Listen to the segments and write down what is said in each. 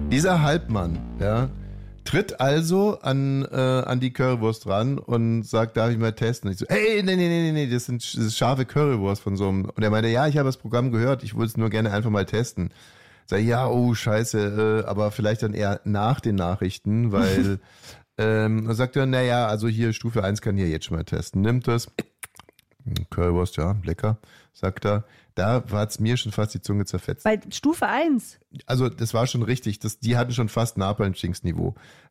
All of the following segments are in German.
Dieser Halbmann, ja, tritt also an die Currywurst ran und sagt, darf ich mal testen? Und ich so, hey, nee, das ist scharfe Currywurst von so einem. Und er meinte, ja, ich habe das Programm gehört, ich wollte es nur gerne einfach mal testen. Sag ich, ja, oh, scheiße, aber vielleicht dann eher nach den Nachrichten, weil sagt er, naja, also hier Stufe 1 kann hier jetzt schon mal testen. Nimmt das, Currywurst, ja, lecker, sagt er. Da hat's mir schon fast die Zunge zerfetzt. Bei Stufe 1? Also das war schon richtig, die hatten schon fast Napalm-Winks-Niveau.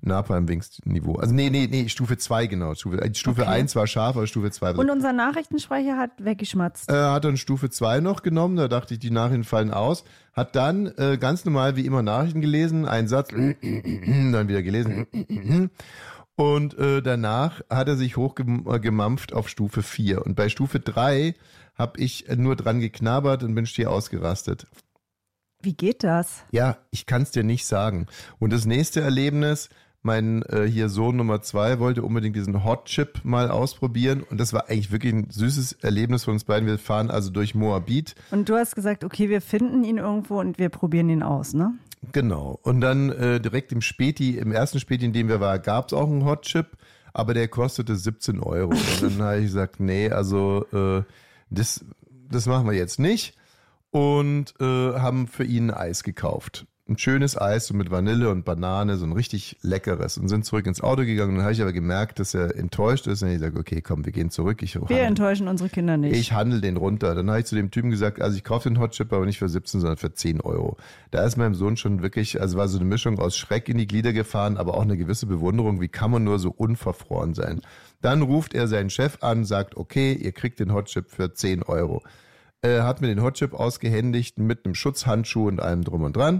Also nee, Stufe 2 genau. Stufe okay. 1 war scharf, aber Stufe 2 war... Und unser Nachrichtensprecher hat weggeschmatzt. Hat dann Stufe 2 noch genommen, da dachte ich, die Nachrichten fallen aus. Hat dann ganz normal wie immer Nachrichten gelesen, einen Satz, dann wieder gelesen. Und danach hat er sich hochgemampft auf Stufe 4. Und bei Stufe 3 habe ich nur dran geknabbert und bin schier ausgerastet. Wie geht das? Ja, ich kann es dir nicht sagen. Und das nächste Erlebnis, mein hier Sohn Nummer 2 wollte unbedingt diesen Hot Chip mal ausprobieren. Und das war eigentlich wirklich ein süßes Erlebnis von uns beiden. Wir fahren also durch Moabit. Und du hast gesagt, okay, wir finden ihn irgendwo und wir probieren ihn aus, ne? Genau. Und dann direkt im ersten Späti, in dem wir waren, gab es auch einen Hot Chip, aber der kostete 17 €. Und dann habe ich gesagt, nee, also das machen wir jetzt nicht. Und haben für ihn ein Eis gekauft. Ein schönes Eis so mit Vanille und Banane, so ein richtig leckeres. Und sind zurück ins Auto gegangen. Und dann habe ich aber gemerkt, dass er enttäuscht ist. Und ich sage, okay, komm, wir gehen zurück. Wir enttäuschen unsere Kinder nicht. Ich handle den runter. Dann habe ich zu dem Typen gesagt, also ich kaufe den Hot Chip, aber nicht für 17, sondern für 10 €. Da ist meinem Sohn schon wirklich, also war so eine Mischung aus Schreck in die Glieder gefahren, aber auch eine gewisse Bewunderung. Wie kann man nur so unverfroren sein? Dann ruft er seinen Chef an, sagt, okay, ihr kriegt den Hot Chip für 10 €. Hat mir den Hot Chip ausgehändigt mit einem Schutzhandschuh und allem drum und dran.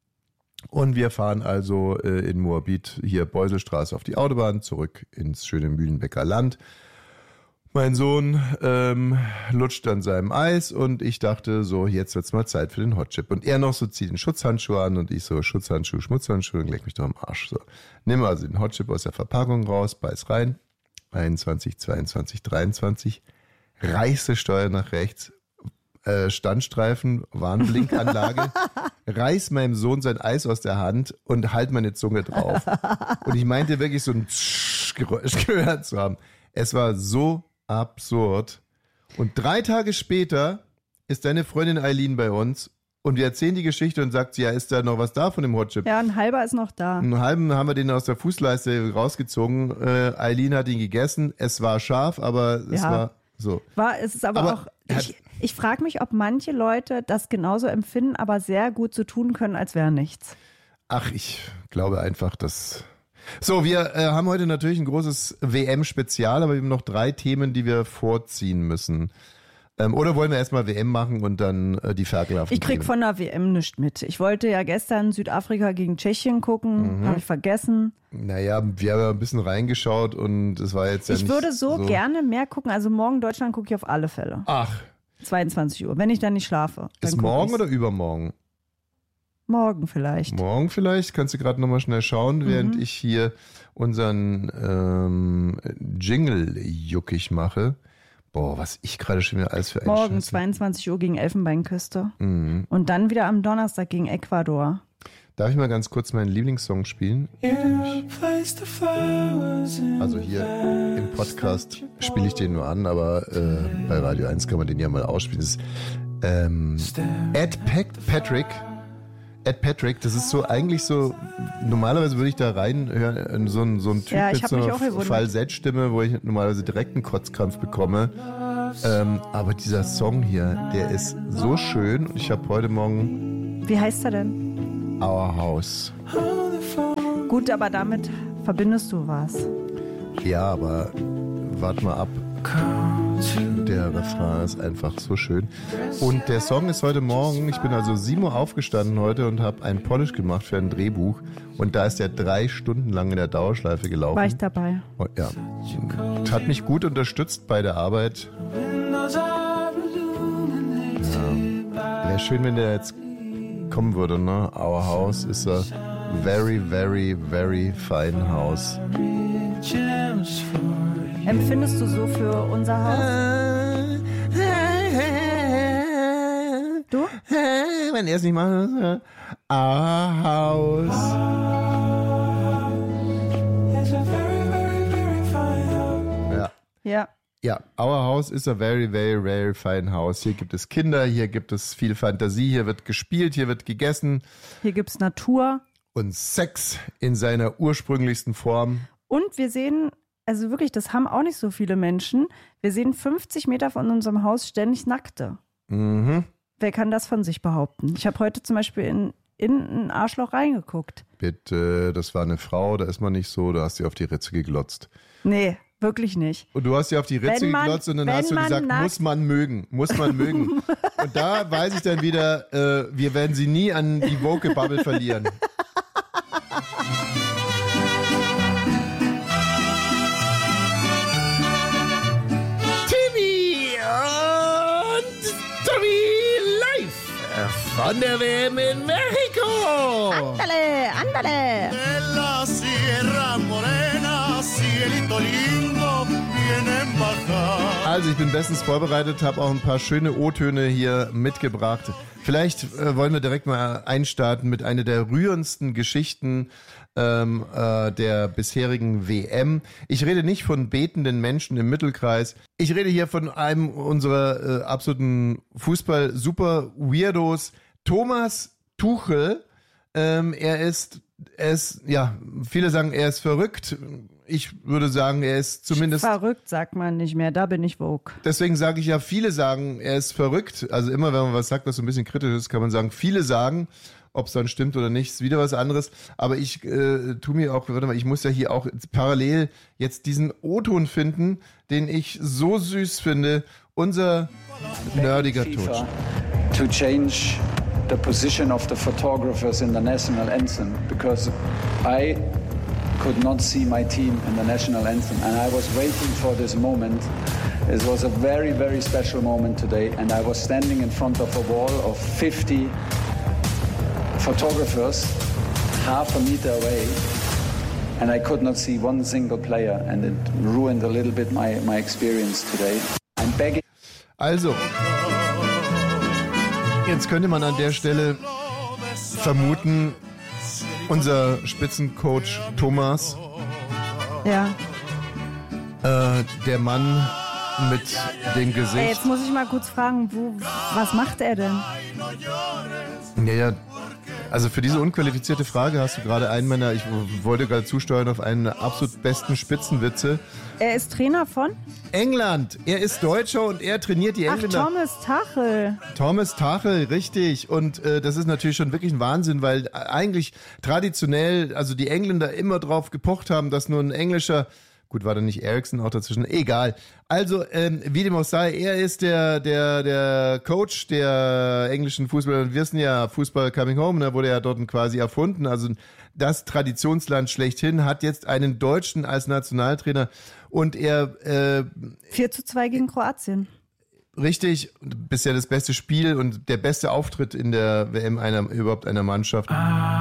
Und wir fahren also in Moabit, hier Beuselstraße auf die Autobahn, zurück ins schöne Mühlenbecker Land. Mein Sohn lutscht an seinem Eis und ich dachte so, jetzt wird's mal Zeit für den Hot Chip. Und er noch so zieht den Schutzhandschuh an und ich so Schutzhandschuh, Schmutzhandschuh und leck mich doch am Arsch. So. Nimm also den Hot Chip aus der Verpackung raus, beiß rein. 21, 22, 23. Reichste Steuer nach rechts. Standstreifen, Warnblinkanlage, reiß meinem Sohn sein Eis aus der Hand und halt meine Zunge drauf. Und ich meinte wirklich so ein Geräusch gehört zu haben. Es war so absurd. Und 3 Tage später ist deine Freundin Eileen bei uns und wir erzählen die Geschichte und sagt sie, ja, ist da noch was da von dem Hot Chip? Ja, ein halber ist noch da. Einen halben haben wir den aus der Fußleiste rausgezogen. Eileen hat ihn gegessen. Es war scharf, aber es war so. Es ist aber auch... Ich frage mich, ob manche Leute das genauso empfinden, aber sehr gut so tun können, als wäre nichts. Ach, ich glaube einfach, dass... So, wir haben heute natürlich ein großes WM-Spezial, aber wir haben noch 3 Themen, die wir vorziehen müssen. Oder wollen wir erstmal WM machen und dann die ferkelhaften Ich krieg von der WM nichts mit. Ich wollte ja gestern Südafrika gegen Tschechien gucken, habe ich vergessen. Naja, wir haben ein bisschen reingeschaut und es war jetzt ja nicht Ich würde so gerne mehr gucken. Also morgen Deutschland gucke ich auf alle Fälle. Ach. 22 Uhr, wenn ich dann nicht schlafe. Dann ist morgen oder übermorgen? Morgen vielleicht. Morgen vielleicht? Kannst du gerade nochmal schnell schauen, während ich hier unseren Jingle juckig mache. Boah, was ich gerade schon wieder alles für einen Morgen Scheiße. 22 Uhr gegen Elfenbeinküste. Und dann wieder am Donnerstag gegen Ecuador. Darf ich mal ganz kurz meinen Lieblingssong spielen? Also hier im Podcast spiele ich den nur an, aber bei Radio 1 kann man den ja mal ausspielen. Das ist Ed Patrick, das ist so eigentlich so, normalerweise würde ich da reinhören, so ein Typ mit so einer Falsettstimme, wo ich normalerweise direkt einen Kotzkrampf bekomme. Aber dieser Song hier, der ist so schön. Ich habe heute Morgen... Wie heißt er denn? Our House. Gut, aber damit verbindest du was. Ja, aber warte mal ab. Der Refrain ist einfach so schön. Und der Song ist heute Morgen, ich bin also 7 Uhr aufgestanden heute und habe einen Polish gemacht für ein Drehbuch. Und da ist der 3 Stunden lang in der Dauerschleife gelaufen. War ich dabei. Ja. Hat mich gut unterstützt bei der Arbeit. Ja. Wäre schön, wenn der jetzt kommen würde, ne? Our house is a very, very, very fine house. Empfindest du so für unser Haus? Du? Mein wenn er es nicht macht, Our House. Ja. Ja, Our House is a very, very, very fine house. Hier gibt es Kinder, hier gibt es viel Fantasie, hier wird gespielt, hier wird gegessen. Hier gibt es Natur. Und Sex in seiner ursprünglichsten Form. Und wir sehen, also wirklich, das haben auch nicht so viele Menschen, wir sehen 50 Meter von unserem Haus ständig Nackte. Mhm. Wer kann das von sich behaupten? Ich habe heute zum Beispiel in ein Arschloch reingeguckt. Bitte, das war eine Frau, da ist man nicht so, da hast du auf die Ritze geglotzt. Nee, wirklich nicht. Und du hast ja auf die Ritze geglotzt und dann hast du gesagt, muss man mögen. Und da weiß ich dann wieder, wir werden sie nie an die Woke-Bubble verlieren. Timmy und Tommy live von der WM in Mexiko. Andale, andale. De la Sierra Morena, cielito lindo, vienen bajar. Also ich bin bestens vorbereitet, habe auch ein paar schöne O-Töne hier mitgebracht. Vielleicht wollen wir direkt mal einstarten mit einer der rührendsten Geschichten der bisherigen WM. Ich rede nicht von betenden Menschen im Mittelkreis. Ich rede hier von einem unserer absoluten Fußball-Super-Weirdos, Thomas Tuchel. Er ist, viele sagen, er ist verrückt. Ich würde sagen, er ist zumindest... Verrückt sagt man nicht mehr, da bin ich woke. Deswegen sage ich ja, viele sagen, er ist verrückt. Also immer, wenn man was sagt, was so ein bisschen kritisch ist, kann man sagen, viele sagen, ob es dann stimmt oder nicht, ist wieder was anderes. Aber ich tue mir auch, warte mal, ich muss ja hier auch parallel jetzt diesen O-Ton finden, den ich so süß finde. Unser nerdiger Tod. To change the position of the photographers in the national anthem, because I could not see my team in the national anthem, and I was waiting for this moment. It was a very, very special moment today, and I was standing in front of a wall of 50 photographers, half a meter away, and I could not see one single player, and it ruined a little bit my experience today. I'm begging. Also, jetzt könnte man an der Stelle vermuten, unser Spitzencoach Thomas, Ja. Der Mann mit dem Gesicht. Ey, jetzt muss ich mal kurz fragen, was macht er denn? Naja, also für diese unqualifizierte Frage hast du gerade einen meiner, ich wollte gerade zusteuern auf einen der absolut besten Spitzenwitze. Er ist Trainer von? England. Er ist Deutscher und er trainiert die Engländer. Thomas Tuchel. Thomas Tuchel, richtig. Und das ist natürlich schon wirklich ein Wahnsinn, weil eigentlich traditionell, also die Engländer immer drauf gepocht haben, dass nur ein englischer, gut, war da nicht Eriksen auch dazwischen, egal. Also, wie dem auch sei, er ist der Coach der englischen Fußballer. Wir wissen ja, Fußball coming home, da wurde ja dort quasi erfunden. Also das Traditionsland schlechthin hat jetzt einen Deutschen als Nationaltrainer und er 4:2 gegen Kroatien. Richtig, bisher das beste Spiel und der beste Auftritt in der WM überhaupt einer Mannschaft.